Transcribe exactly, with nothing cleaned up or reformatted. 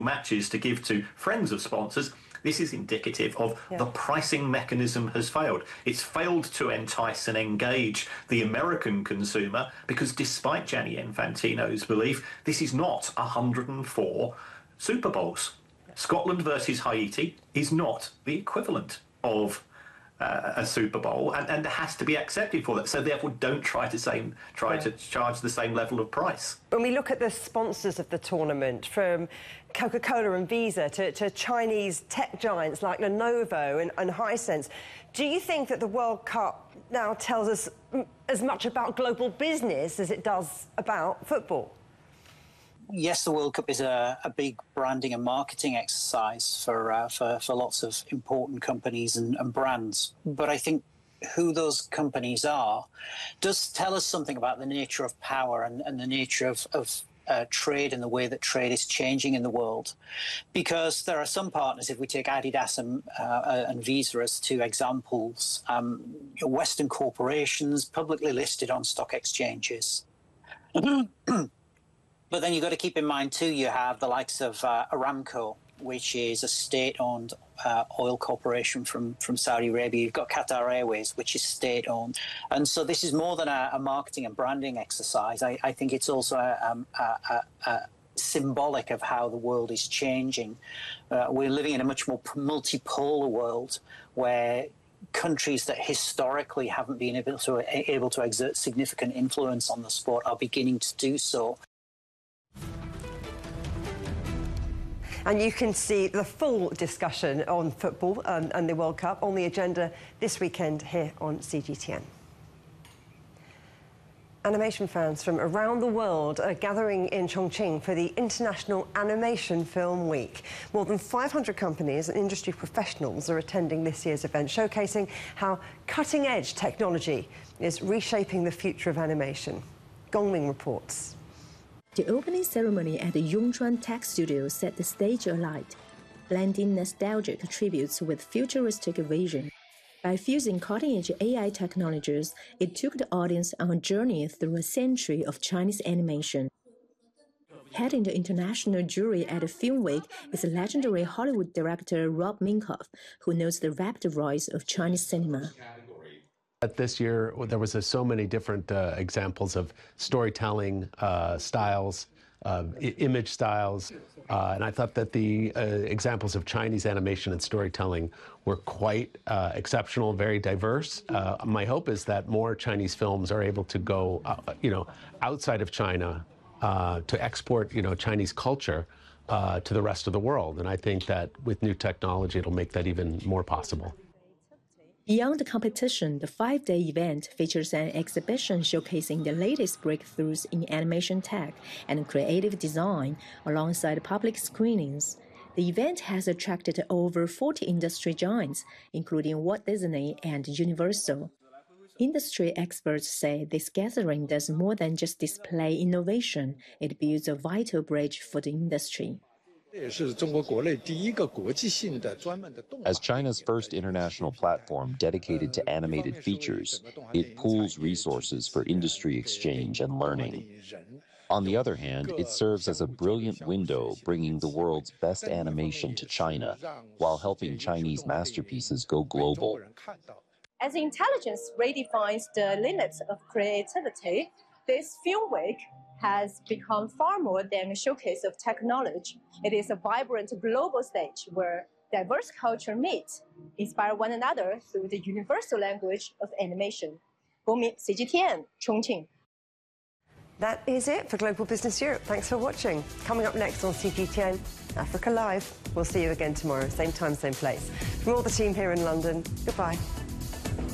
matches to give to friends of sponsors, this is indicative of yeah. the pricing mechanism has failed. It's failed to entice and engage the American consumer because despite Gianni Infantino's belief, this is not one hundred and four Super Bowls. Yeah. Scotland versus Haiti is not the equivalent of uh, a Super Bowl and, and has to be accepted for that. So therefore don't try to same, try yeah. to charge the same level of price. When we look at the sponsors of the tournament, from Coca-Cola and Visa to, to Chinese tech giants like Lenovo and, and Hisense, do you think that the World Cup now tells us as much about global business as it does about football? Yes, the World Cup is a, a big branding and marketing exercise for, uh, for, for lots of important companies and, and brands. But I think who those companies are does tell us something about the nature of power and, and the nature of, of uh, trade and the way that trade is changing in the world. Because there are some partners, if we take Adidas and, uh, and Visa as two examples, um, Western corporations publicly listed on stock exchanges. But then you've got to keep in mind, too, you have the likes of uh, Aramco, which is a state-owned uh, oil corporation from, from Saudi Arabia. You've got Qatar Airways, which is state-owned. And so this is more than a, a marketing and branding exercise. I, I think it's also a, um, a, a, a symbolic of how the world is changing. Uh, we're living in a much more multipolar world where countries that historically haven't been able to, able to exert significant influence on the sport are beginning to do so. And you can see the full discussion on football um, and the World Cup on the agenda this weekend here on C G T N. Animation fans from around the world are gathering in Chongqing for the International Animation Film Week. More than five hundred companies and industry professionals are attending this year's event, showcasing how cutting-edge technology is reshaping the future of animation. Gongming reports. The opening ceremony at the Yongchuan Tech Studio set the stage alight, blending nostalgic tributes with futuristic vision. By fusing cutting-edge A I technologies, it took the audience on a journey through a century of Chinese animation. Heading the international jury at the Film Week is legendary Hollywood director Rob Minkoff, who knows the rapid rise of Chinese cinema. This year, there was uh, so many different uh, examples of storytelling uh, styles, uh, image styles, uh, and I thought that the uh, examples of Chinese animation and storytelling were quite uh, exceptional, very diverse. Uh, my hope is that more Chinese films are able to go, uh, you know, outside of China uh, to export, you know, Chinese culture uh, to the rest of the world, and I think that with new technology, it'll make that even more possible. Beyond the competition, the five-day event features an exhibition showcasing the latest breakthroughs in animation tech and creative design, alongside public screenings. The event has attracted over forty industry giants, including Walt Disney and Universal. Industry experts say this gathering does more than just display innovation, it builds a vital bridge for the industry. As China's first international platform dedicated to animated features, it pools resources for industry exchange and learning. On the other hand, it serves as a brilliant window bringing the world's best animation to China, while helping Chinese masterpieces go global. As intelligence redefines the limits of creativity, this Film Week has become far more than a showcase of technology. It is a vibrant global stage where diverse cultures meet, inspire one another through the universal language of animation. Gongming, C G T N, Chongqing. That is it for Global Business Europe. Thanks for watching. Coming up next on C G T N, Africa Live. We'll see you again tomorrow, same time, same place. From all the team here in London, goodbye.